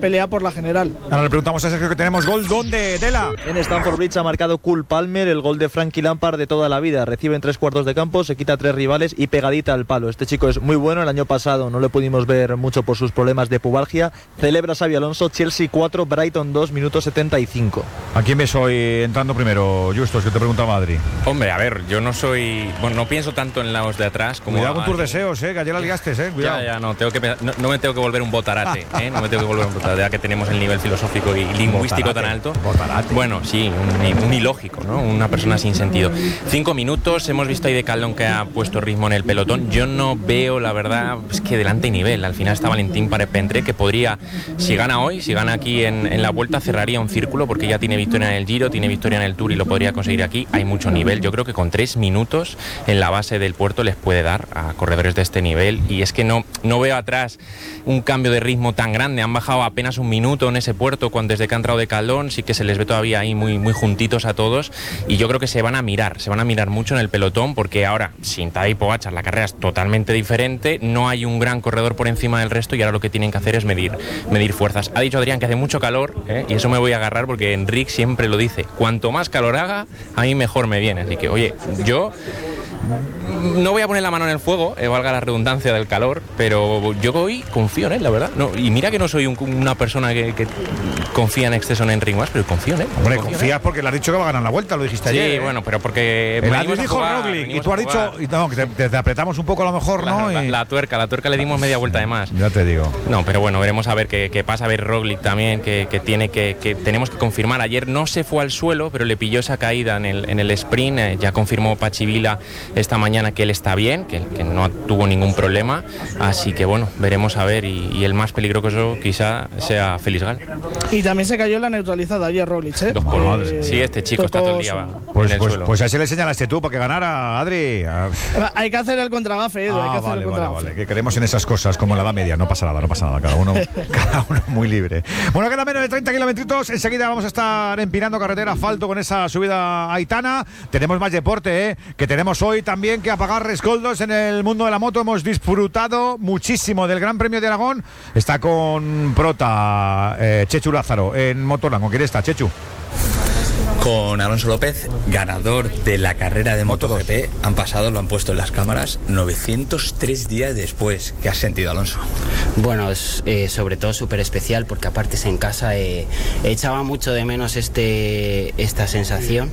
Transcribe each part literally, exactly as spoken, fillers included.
pelea por la general. Ahora le preguntamos a Sergio que tenemos gol. ¿Dónde, Tela? En Stamford Bridge ha marcado Cole Palmer, el gol de Frankie Lampard de toda la vida. Recibe en tres cuartos de campo, se quita a tres rivales y pegadita al palo. Este chico es muy bueno. El año pasado no le pudimos ver mucho por sus problemas de pubalgia. Celebra Xabi Alonso. Chelsea cuatro, Brighton dos, minuto setenta y cinco. ¿A quién ves hoy entrando primero, Justos, que te preguntaba Adri? Hombre, a ver, yo no soy... Bueno, no pienso tanto en los de atrás como... Cuidado con tus a... deseos, eh, que ayer la ligaste, eh, cuidado. Ya, ya, no, tengo que, no, no me tengo que volver un botarate, eh, no me tengo que volver un botarate, ya que tenemos el nivel filosófico y lingüístico botarate, tan alto. Botarate. Bueno, sí, un, un ilógico, ¿no? Una persona sin sentido. Cinco minutos, hemos visto ahí de Caldón que ha puesto ritmo en el pelotón. Yo no veo, la verdad, es que delante hay nivel. Al final está Valentín Pare-Pentre, que podría, si gana hoy, si gana aquí en, en la Vuelta, cerraría un círculo, porque ya tiene victoria en el Giro, tiene victoria en el Tour y lo podría conseguir aquí. Hay mucho nivel. Yo creo que con tres minutos en la base del puerto les puede dar a corredores de este nivel, y es que no, no veo atrás un cambio de ritmo tan grande. Han bajado apenas un minuto en ese puerto cuando desde que ha entrado de Caldón, sí que se les ve todavía ahí muy, muy juntitos a todos, y yo creo que se van a mirar, se van a mirar mucho en el pelotón, porque ahora sin Tadej Pogačar la carrera es totalmente diferente, no hay un gran corredor por encima del resto, y ahora lo que tienen que hacer es medir, medir fuerzas. Ha dicho Adrián que hace mucho calor, ¿eh? Y eso me voy a agarrar porque Enric siempre lo dice, cuanto más calor haga, a mí mejor me viene, así que oye, yo no voy a poner la mano en el fuego, eh, valga la redundancia del calor, pero yo hoy confío en él, la verdad. No, y mira que no soy un, una persona que, que confía en exceso en Enric Mas, pero confío en él. Hombre, confío confías porque le has dicho que va a ganar la Vuelta, lo dijiste sí, ayer. Sí, bueno, pero porque... El Adri dijo Roglic y tú has dicho... Y no, que te, te apretamos un poco a lo mejor, la, ¿no? La, y... la tuerca, la tuerca le dimos media vuelta de más. Ya te digo. No, pero bueno, veremos a ver qué, qué pasa. A ver Roglic también, que, que tiene que, que... Tenemos que confirmar. Ayer no se fue al suelo, pero le pilló esa caída en el, en el sprint. Eh, ya confirmó Pachi Vila esta mañana que él está bien, que, que no tuvo ningún problema. Así que bueno, veremos a ver. Y, y el más peligroso quizá sea Félix Gal. Y también se cayó en la neutralizada ayer Roglic, ¿eh? Dos por eh, sí, este chico está todo el día pues, en el pues, suelo. Pues a ese le señalaste tú para que ganara, Adri. Hay que hacer el contragafe, Edu, ah, hay que hacer vale, el contragafe. Vale, vale, que creemos en esas cosas como la edad media. No pasa nada, no pasa nada. Cada uno, cada uno muy libre. Bueno, queda menos de treinta kilómetros. Enseguida vamos a estar empinando carretera asfalto con esa subida a Aitana. Tenemos más deporte, ¿eh? Que tenemos hoy también que apagar rescoldos en el mundo de la moto. Hemos disfrutado muchísimo del Gran Premio de Aragón. Está con prota eh, Chechu Lázaro en Motorland. ¿Con quién está, Chechu? Con Alonso López, ganador de la carrera de MotoGP. Han pasado, lo han puesto en las cámaras, novecientos tres días después. ¿Qué has sentido, Alonso? Bueno, es eh, sobre todo súper especial, porque aparte es en casa, eh, echaba mucho de menos este, esta sensación.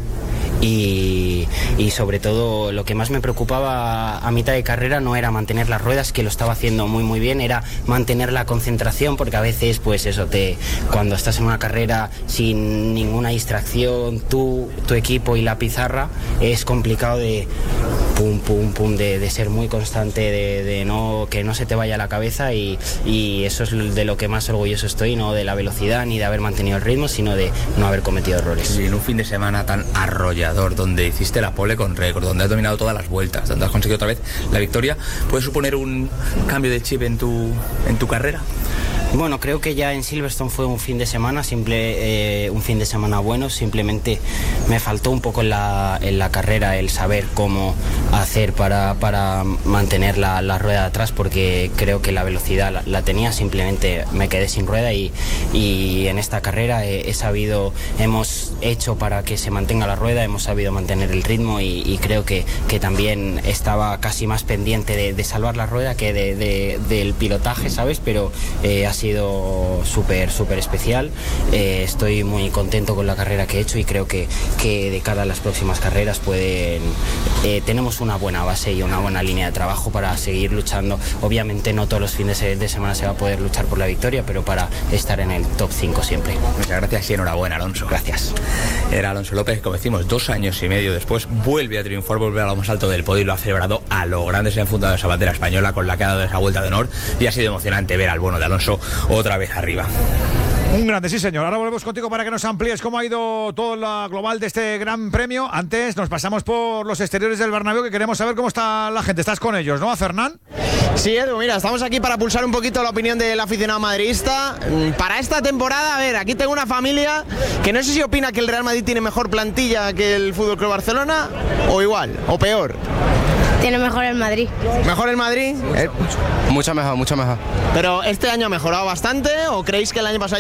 Y, y sobre todo lo que más me preocupaba a mitad de carrera no era mantener las ruedas, que lo estaba haciendo muy muy bien, era mantener la concentración, porque a veces pues eso te cuando estás en una carrera sin ninguna distracción, tú, tu equipo y la pizarra, es complicado de pum pum pum de, de ser muy constante, de, de no que no se te vaya la cabeza, y, y eso es de lo que más orgulloso estoy, no de la velocidad ni de haber mantenido el ritmo, sino de no haber cometido errores. Y en un fin de semana tan arrollador, donde hiciste la pole con récord, donde has dominado todas las vueltas, donde has conseguido otra vez la victoria, ¿puede suponer un cambio de chip en tu, en tu carrera? Bueno, creo que ya en Silverstone fue un fin de semana, simple, eh, un fin de semana bueno. Simplemente me faltó un poco en la, en la carrera el saber cómo hacer para, para mantener la, la rueda de atrás, porque creo que la velocidad la, la tenía, simplemente me quedé sin rueda, y, y en esta carrera he, he sabido, hemos hecho para que se mantenga la rueda, hemos sabido mantener el ritmo, y, y creo que, que también estaba casi más pendiente de, de salvar la rueda que de, de, del pilotaje, ¿sabes? Pero eh, ha sido súper, súper especial. Eh, estoy muy contento con la carrera que he hecho, y creo que, que de cara a las próximas carreras pueden, eh, tenemos una buena base y una buena línea de trabajo para seguir luchando. Obviamente no todos los fines de semana se va a poder luchar por la victoria, pero para estar en el top cinco siempre. Muchas gracias y enhorabuena, Alonso. Gracias. Era Alonso López, como decimos, dos años y medio después vuelve a triunfar, vuelve a lo más alto del podio, y lo ha celebrado a lo grande. Se han fundado esa bandera española con la que ha dado esa vuelta de honor, y ha sido emocionante ver al bono de Alonso otra vez arriba. Un grande, sí señor. Ahora volvemos contigo para que nos amplíes cómo ha ido todo la global de este gran premio. Antes nos pasamos por los exteriores del Bernabéu, que queremos saber cómo está la gente. Estás con ellos, ¿no, Fernán? Sí, Edu, mira, estamos aquí para pulsar un poquito la opinión del aficionado madridista. Para esta temporada, a ver, aquí tengo una familia que no sé si opina que el Real Madrid tiene mejor plantilla que el F C Barcelona, o igual, o peor. Tiene mejor el Madrid. ¿Mejor el Madrid? Eh, mucho mejor, mucho mejor. ¿Pero este año ha mejorado bastante o creéis que el año pasado